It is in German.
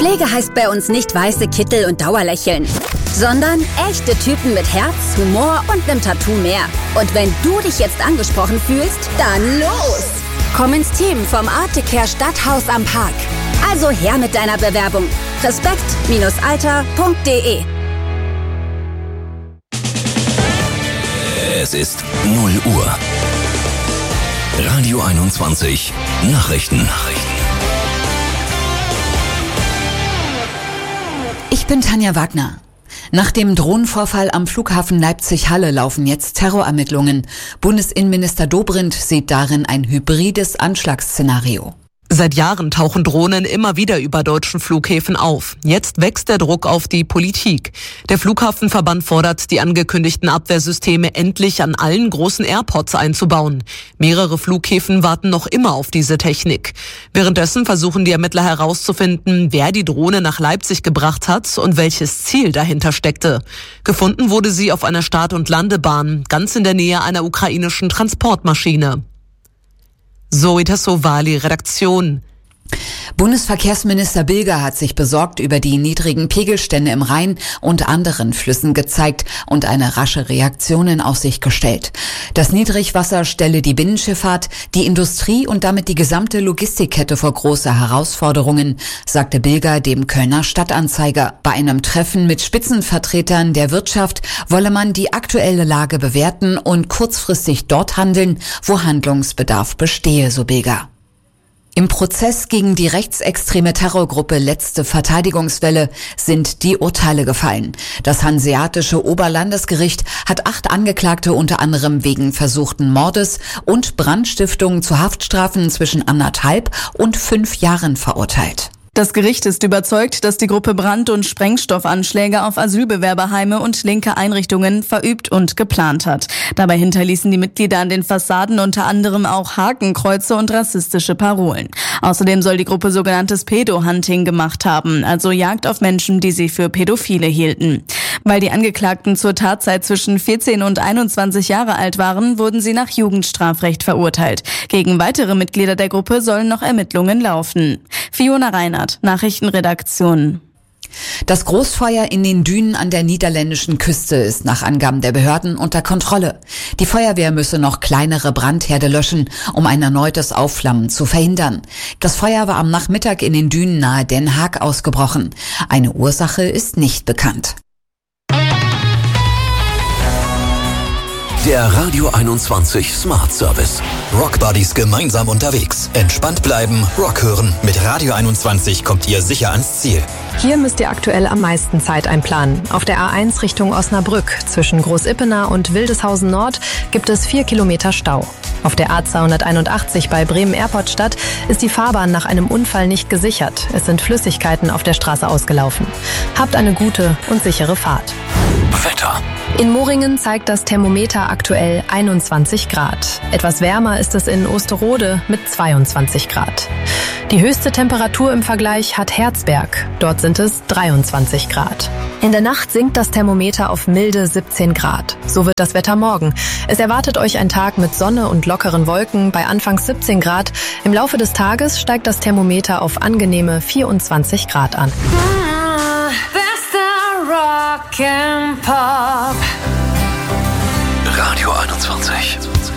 Pflege heißt bei uns nicht weiße Kittel und Dauerlächeln, sondern echte Typen mit Herz, Humor und einem Tattoo mehr. Und wenn du dich jetzt angesprochen fühlst, dann los! Komm ins Team vom Artecare Stadthaus am Park. Also her mit deiner Bewerbung. Respekt-alter.de. Es ist 0 Uhr. Radio 21 Nachrichten. Ich bin Tanja Wagner. Nach dem Drohnenvorfall am Flughafen Leipzig-Halle laufen jetzt Terrorermittlungen. Bundesinnenminister Dobrindt sieht darin ein hybrides Anschlagsszenario. Seit Jahren tauchen Drohnen immer wieder über deutschen Flughäfen auf. Jetzt wächst der Druck auf die Politik. Der Flughafenverband fordert, die angekündigten Abwehrsysteme endlich an allen großen Airports einzubauen. Mehrere Flughäfen warten noch immer auf diese Technik. Währenddessen versuchen die Ermittler herauszufinden, wer die Drohne nach Leipzig gebracht hat und welches Ziel dahinter steckte. Gefunden wurde sie auf einer Start- und Landebahn, ganz in der Nähe einer ukrainischen Transportmaschine. Zoe Tassovali, Redaktion. Bundesverkehrsminister Bilger hat sich besorgt über die niedrigen Pegelstände im Rhein und anderen Flüssen gezeigt und eine rasche Reaktion in Aussicht gestellt. Das Niedrigwasser stelle die Binnenschifffahrt, die Industrie und damit die gesamte Logistikkette vor große Herausforderungen, sagte Bilger dem Kölner Stadtanzeiger. Bei einem Treffen mit Spitzenvertretern der Wirtschaft wolle man die aktuelle Lage bewerten und kurzfristig dort handeln, wo Handlungsbedarf bestehe, so Bilger. Im Prozess gegen die rechtsextreme Terrorgruppe Letzte Verteidigungswelle sind die Urteile gefallen. Das Hanseatische Oberlandesgericht hat 8 Angeklagte unter anderem wegen versuchten Mordes und Brandstiftung zu Haftstrafen zwischen 1,5 und 5 Jahren verurteilt. Das Gericht ist überzeugt, dass die Gruppe Brand- und Sprengstoffanschläge auf Asylbewerberheime und linke Einrichtungen verübt und geplant hat. Dabei hinterließen die Mitglieder an den Fassaden unter anderem auch Hakenkreuze und rassistische Parolen. Außerdem soll die Gruppe sogenanntes Pedo-Hunting gemacht haben, also Jagd auf Menschen, die sie für Pädophile hielten. Weil die Angeklagten zur Tatzeit zwischen 14 und 21 Jahre alt waren, wurden sie nach Jugendstrafrecht verurteilt. Gegen weitere Mitglieder der Gruppe sollen noch Ermittlungen laufen. Fiona Reinhardt, Nachrichtenredaktion. Das Großfeuer in den Dünen an der niederländischen Küste ist nach Angaben der Behörden unter Kontrolle. Die Feuerwehr müsse noch kleinere Brandherde löschen, um ein erneutes Aufflammen zu verhindern. Das Feuer war am Nachmittag in den Dünen nahe Den Haag ausgebrochen. Eine Ursache ist nicht bekannt. Der Radio 21 Smart Service. Rock Buddies gemeinsam unterwegs. Entspannt bleiben, Rock hören. Mit Radio 21 kommt ihr sicher ans Ziel. Hier müsst ihr aktuell am meisten Zeit einplanen. Auf der A1 Richtung Osnabrück zwischen Großippenau und Wildeshausen Nord gibt es 4 Kilometer Stau. Auf der A281 bei Bremen-Erpoltstadt ist die Fahrbahn nach einem Unfall nicht gesichert. Es sind Flüssigkeiten auf der Straße ausgelaufen. Habt eine gute und sichere Fahrt. Wetter. In Moringen zeigt das Thermometer aktuell 21 Grad. Etwas wärmer ist es in Osterode mit 22 Grad. Die höchste Temperatur im Vergleich hat Herzberg. Dort sind es 23 Grad. In der Nacht sinkt das Thermometer auf milde 17 Grad. So wird das Wetter morgen. Es erwartet euch ein Tag mit Sonne und lockeren Wolken bei anfangs 17 Grad. Im Laufe des Tages steigt das Thermometer auf angenehme 24 Grad an. Rock and Pop. Radio 21.